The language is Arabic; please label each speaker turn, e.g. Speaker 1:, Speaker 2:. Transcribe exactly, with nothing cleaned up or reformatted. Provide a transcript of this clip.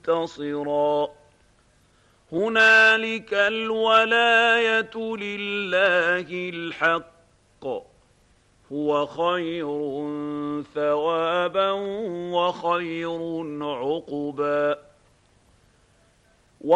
Speaker 1: منتصرا هنالك الولاية لله الحق هو خير ثوابا وخير عقبا.